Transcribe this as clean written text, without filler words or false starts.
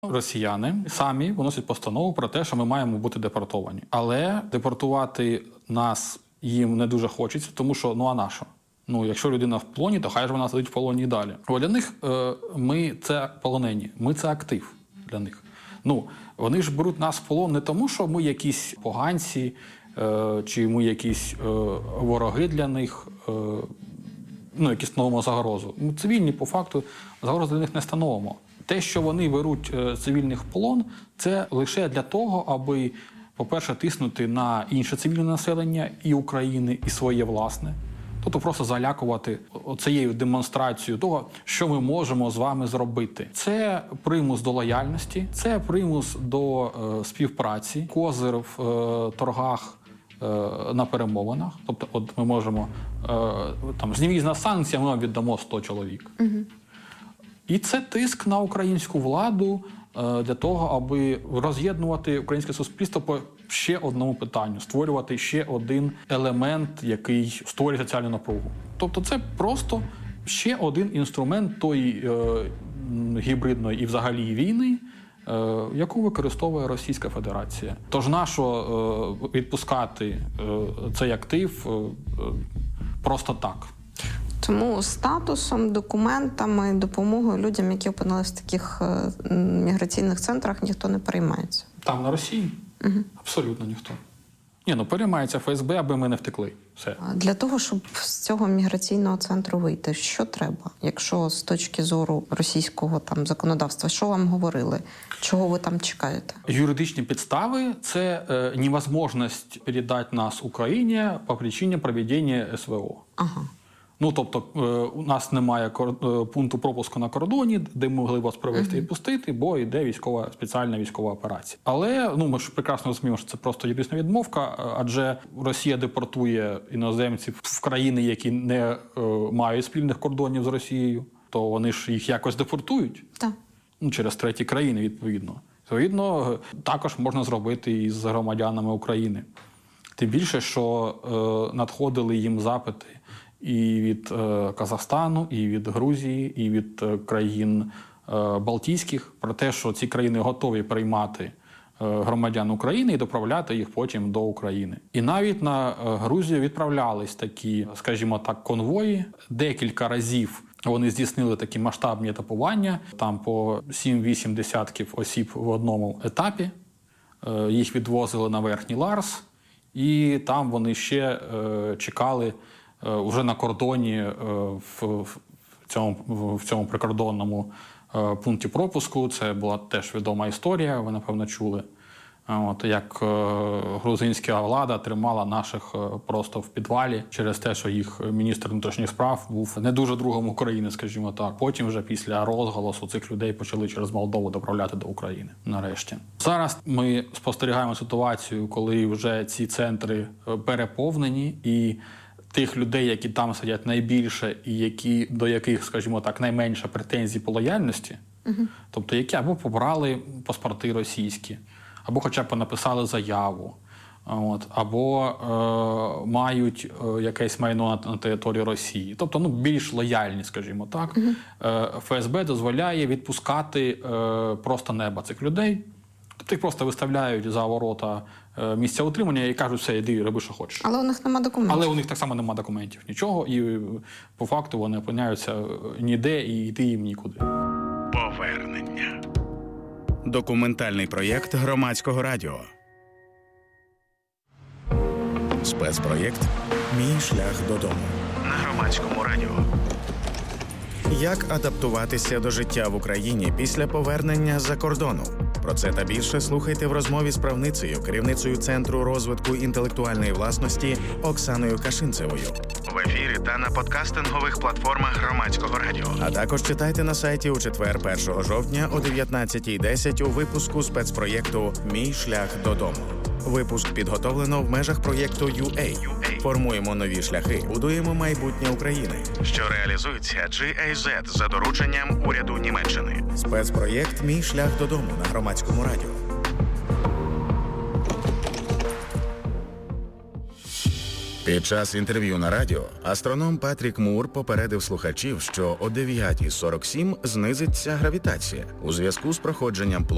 Росіяни самі виносять постанову про те, що ми маємо бути депортовані. Але депортувати нас їм не дуже хочеться, тому що, а на що? Якщо людина в полоні, то хай ж вона сидить в полоні і далі. Бо для них ми – це полонені, ми – це актив для них. Вони ж беруть нас в полон не тому, що ми якісь поганці, чи ми якісь вороги для них, які становимо загрозу. Ми цивільні, по факту, загрозу для них не становимо. Те, що вони беруть цивільних в полон, це лише для того, аби, по-перше, тиснути на інше цивільне населення і України, і своє власне. Тобто просто залякувати цією демонстрацією того, що ми можемо з вами зробити. Це примус до лояльності, це примус до співпраці, козир в торгах на перемовинах. Тобто ми можемо, зніміть з нас санкції, ми вам віддамо 100 чоловік. Угу. І це тиск на українську владу для того, аби роз'єднувати українське суспільство по ще одному питанню, створювати ще один елемент, який створює соціальну напругу. Тобто це просто ще один інструмент тої гібридної і взагалі війни, яку використовує Російська Федерація. Тож нащо відпускати цей актив просто так? Тому статусом, документами, допомогою людям, які опинилися в таких міграційних центрах, ніхто не переймається. Там, на Росії? Угу. Абсолютно ніхто. Переймається ФСБ, аби ми не втекли. Все. Для того, щоб з цього міграційного центру вийти, що треба? Якщо з точки зору російського законодавства, що вам говорили? Чого ви там чекаєте? Юридичні підстави – це невозможність передати нас Україні по причині проведення СВО. Ага. Тобто, у нас немає пункту пропуску на кордоні, де ми могли вас провести і пустити, бо йде спеціальна військова операція. Але ми ж прекрасно розуміємо, що це просто юридична відмовка, адже Росія депортує іноземців в країни, які не мають спільних кордонів з Росією, то вони ж їх якось депортують. Так. Через треті країни, відповідно. Відповідно, також можна зробити і з громадянами України. Тим більше, що надходили їм запити і від Казахстану, і від Грузії, і від країн Балтійських про те, що ці країни готові приймати громадян України і доправляти їх потім до України. І навіть на Грузію відправлялись такі, скажімо так, конвої. Декілька разів вони здійснили такі масштабні етапування, там по 7-8 десятків осіб в одному етапі. Їх відвозили на Верхній Ларс, і там вони ще чекали вже на кордоні в цьому прикордонному пункті пропуску. Це була теж відома історія, ви, напевно, чули. Як грузинська влада тримала наших просто в підвалі через те, що їх міністр внутрішніх справ був не дуже другом України, скажімо так. Потім вже після розголосу цих людей почали через Молдову доправляти до України, нарешті. Зараз ми спостерігаємо ситуацію, коли вже ці центри переповнені, і тих людей, які там сидять найбільше і до яких, скажімо так, найменше претензій по лояльності, тобто які або побрали паспорти російські, або хоча б написали заяву, або мають якесь майно на території Росії. Тобто, більш лояльні, скажімо так. ФСБ дозволяє відпускати просто неба цих людей. Тобто їх просто виставляють за ворота місця утримання і кажуть, все, йди, роби, що хочеш. Але у них нема документів. Але у них так само нема документів, нічого, і по факту вони опиняються ніде і йти їм нікуди. Повернення. Документальний проєкт Громадського радіо. Спецпроєкт «Мій шлях додому» на Громадському радіо. Як адаптуватися до життя в Україні після повернення з-за кордону? Про це та більше слухайте в розмові з правницею, керівницею Центру розвитку інтелектуальної власності Оксаною Кашинцевою. В ефірі та на подкастингових платформах Громадського радіо. А також читайте на сайті у четвер 1 жовтня о 19:10 у випуску спецпроєкту «Мій шлях додому». Випуск підготовлено в межах проєкту UA. Формуємо нові шляхи, будуємо майбутнє України, що реалізується GIZ за дорученням уряду Німеччини. Спецпроєкт «Мій шлях додому» на Громадському радіо. Під час інтерв'ю на радіо астроном Патрік Мур попередив слухачів, що о 9:47 знизиться гравітація у зв'язку з проходженням